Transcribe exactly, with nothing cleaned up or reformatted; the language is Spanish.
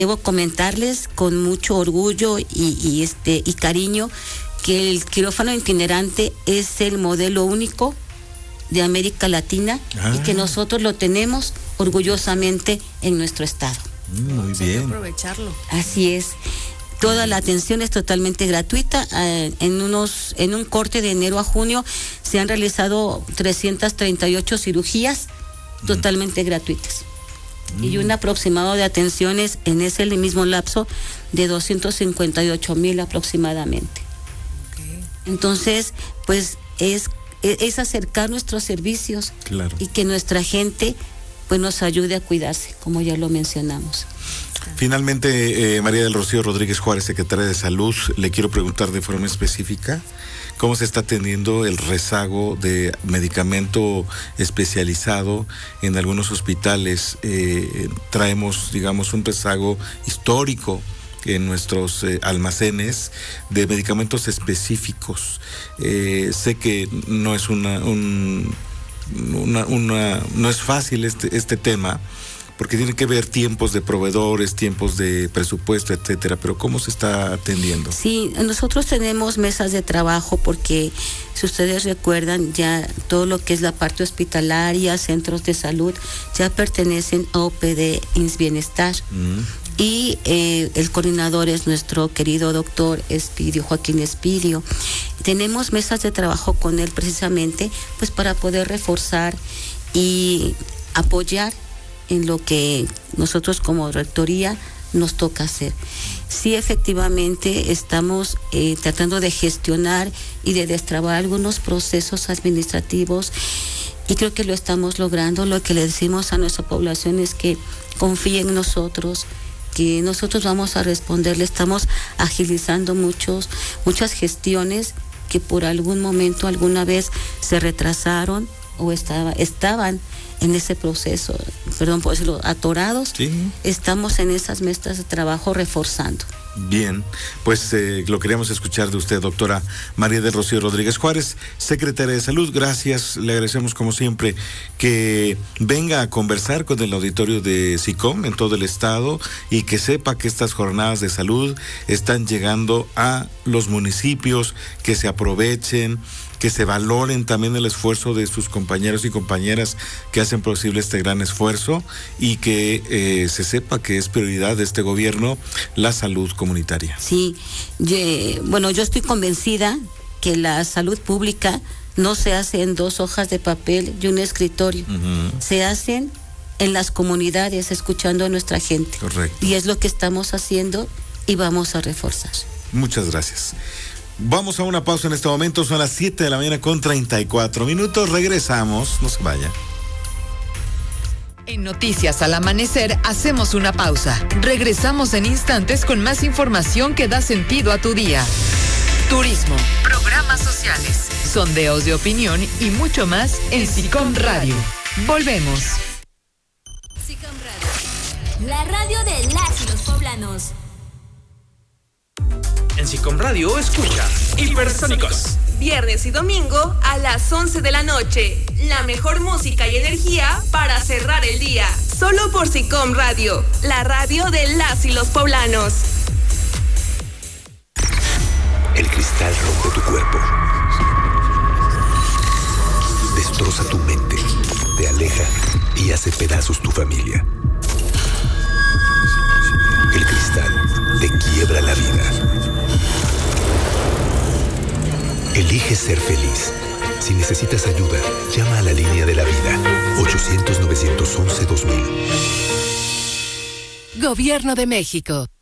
Debo comentarles con mucho orgullo y, y, este, y cariño que el quirófano itinerante es el modelo único de América Latina ah. y que nosotros lo tenemos orgullosamente en nuestro estado. Muy bien. Hay que aprovecharlo. Así es. Toda la atención es totalmente gratuita. Eh, en unos, en un corte de enero a junio se han realizado trescientas treinta y ocho cirugías mm. totalmente gratuitas. Mm. Y un aproximado de atenciones en ese mismo lapso de doscientos cincuenta y ocho mil aproximadamente. Okay. Entonces, pues es, es acercar nuestros servicios claro. y que nuestra gente pues nos ayude a cuidarse, como ya lo mencionamos. Finalmente, eh, María del Rocío Rodríguez Juárez, secretaria de Salud, le quiero preguntar de forma específica cómo se está atendiendo el rezago de medicamento especializado en algunos hospitales. Eh, traemos, digamos, un rezago histórico en nuestros eh, almacenes de medicamentos específicos. Eh, sé que no es una, un, una, una, no es fácil este, este tema, porque tiene que ver tiempos de proveedores, tiempos de presupuesto, etcétera, pero ¿cómo se está atendiendo? Sí, nosotros tenemos mesas de trabajo porque, si ustedes recuerdan, ya todo lo que es la parte hospitalaria, centros de salud, ya pertenecen a O P D I M S S Bienestar. Mm. Y eh, el coordinador es nuestro querido doctor Espidio, Joaquín Espidio. Tenemos mesas de trabajo con él precisamente, pues para poder reforzar y apoyar en lo que nosotros como rectoría nos toca hacer. Sí, efectivamente estamos eh, tratando de gestionar y de destrabar algunos procesos administrativos y creo que lo estamos logrando. Lo que le decimos a nuestra población es que confíe en nosotros, que nosotros vamos a responderle. Estamos agilizando muchos, muchas gestiones que por algún momento, alguna vez se retrasaron o estaba, estaban en ese proceso, perdón por decirlo, atorados. Sí. Estamos en esas mesas de trabajo reforzando. Bien, pues eh, lo queríamos escuchar de usted, doctora María del Rocío Rodríguez Juárez, secretaria de Salud. Gracias, le agradecemos como siempre que venga a conversar con el auditorio de SICOM en todo el estado y que sepa que estas jornadas de salud están llegando a los municipios, que se aprovechen, que se valoren también el esfuerzo de sus compañeros y compañeras que hacen posible este gran esfuerzo y que eh, se sepa que es prioridad de este gobierno la salud comunitaria. Sí, yo, bueno, yo estoy convencida que la salud pública no se hace en dos hojas de papel y un escritorio, uh-huh. se hacen en las comunidades, escuchando a nuestra gente. Correcto. Y es lo que estamos haciendo y vamos a reforzar. Muchas gracias. Vamos a una pausa en este momento, son las siete de la mañana con treinta y cuatro minutos, regresamos, no se vaya. En Noticias al Amanecer hacemos una pausa. Regresamos en instantes con más información que da sentido a tu día. Turismo, programas sociales, sondeos de opinión y mucho más en SICOM Radio. Volvemos. SICOM Radio, la radio de las y los poblanos. En SICOM Radio escucha Hipersónicos. Viernes y domingo a las once de la noche. La mejor música y energía para cerrar el día. Solo por SICOM Radio, la radio de las y los poblanos. El cristal rompe tu cuerpo. Destroza tu mente. Te aleja y hace pedazos tu familia. El cristal te quiebra la vida. Elige ser feliz. Si necesitas ayuda, llama a la línea de la vida. ochocientos, novecientos once, dos mil. Gobierno de México.